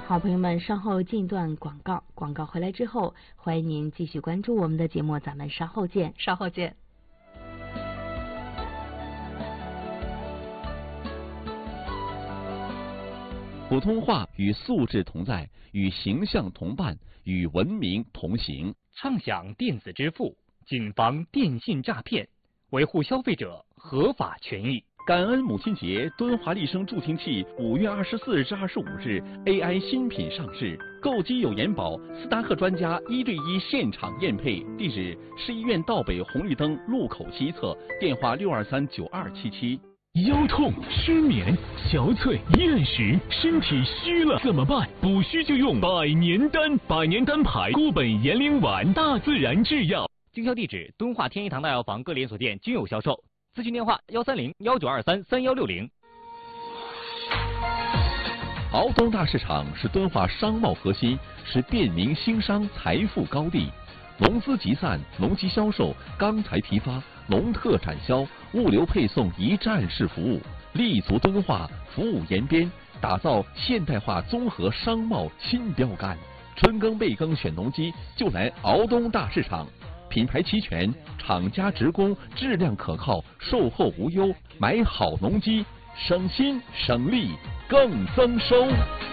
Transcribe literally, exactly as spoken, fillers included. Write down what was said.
好朋友们，稍后进段广告，广告回来之后，欢迎您继续关注我们的节目，咱们稍后见， 稍后见。 普通话与素质同在，与形象同伴，与文明同行。 畅享电子支付，谨防电信诈骗，维护消费者合法权益。 感恩母亲节，敦华丽声助听器五月二十四至二十五日 A I 新品上市，购机有延保，斯达克专家一对一现场验配。地址：市医院道北红绿灯路口西侧，电话六二三九二七七。 腰痛、失眠、憔悴、厌食，身体虚了怎么办？补虚就用百年丹，百年丹牌固本延龄丸，大自然制药。 经销地址：敦化天一堂大药房各连锁店均有销售。咨询电话：幺三零幺九二三三幺六零。 敖东大市场是敦化商贸核心，是便民兴商财富高地。农资集散、农机销售、钢材批发、农特展销、物流配送一站式服务，立足敦化，服务延边，打造现代化综合商贸新标杆。春耕备耕选农机，就来敖东大市场。品牌齐全，厂家直供，质量可靠，售后无忧。买好农机，省心省力更增收。